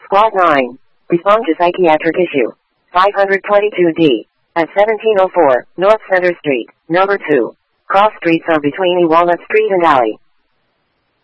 Squad 9. Respond to psychiatric issue. 522D. At 1704, North Center Street, number 2. Cross streets are between Walnut Street and Alley.